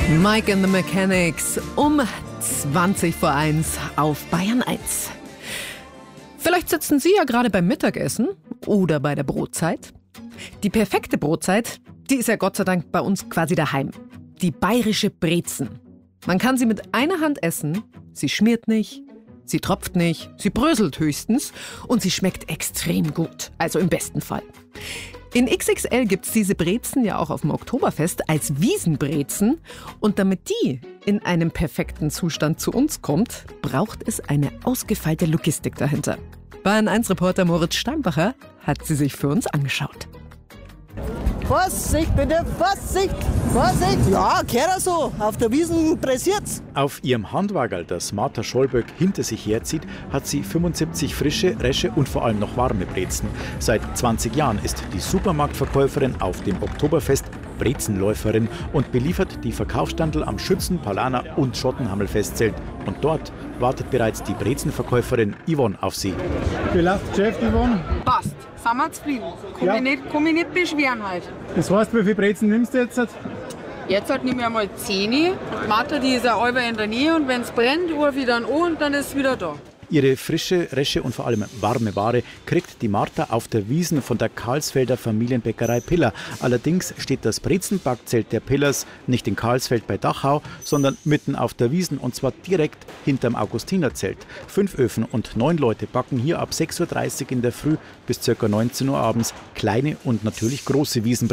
Mike and the Mechanics um 1:20 auf Bayern 1. Vielleicht sitzen Sie ja gerade beim Mittagessen oder bei der Brotzeit. Die perfekte Brotzeit, die ist ja Gott sei Dank bei uns quasi daheim. Die bayerische Brezen. Man kann sie mit einer Hand essen, sie schmiert nicht, sie tropft nicht, sie bröselt höchstens und sie schmeckt extrem gut, also im besten Fall. In XXL gibt's diese Brezen ja auch auf dem Oktoberfest als Wiesenbrezen. Und damit die in einem perfekten Zustand zu uns kommt, braucht es eine ausgefeilte Logistik dahinter. Bayern 1 Reporter Moritz Steinbacher hat sie sich für uns angeschaut. Vorsicht, bitte, Vorsicht, Vorsicht. Ja, gehört so, auf der Wiesn pressiert's. Auf ihrem Handwagerl, das Martha Schollböck hinter sich herzieht, hat sie 75 frische, resche und vor allem noch warme Brezen. Seit 20 Jahren ist die Supermarktverkäuferin auf dem Oktoberfest Brezenläuferin und beliefert die Verkaufsstandel am Schützen-, Paulaner- und Schottenhamel-Festzelt. Und dort wartet bereits die Brezenverkäuferin Yvonne auf sie. Wie läuft das Geschäft, Yvonne? Passt, sind wir zufrieden. Komm ich nicht beschweren halt. Das heißt, wie viele Brezen nimmst du jetzt? Jetzt halt nehmen wir mal 10. Und Martha, die ist ja allweil in der Nähe und wenn es brennt, rufe ich dann an und dann ist es wieder da. Ihre frische, resche und vor allem warme Ware kriegt die Martha auf der Wiesn von der Karlsfelder Familienbäckerei Piller. Allerdings steht das Brezenbackzelt der Pillers nicht in Karlsfeld bei Dachau, sondern mitten auf der Wiesn und zwar direkt hinterm Augustinerzelt. 5 Öfen und 9 Leute backen hier ab 6:30 Uhr in der Früh bis ca. 19 Uhr abends kleine und natürlich große Wiesenbrezen.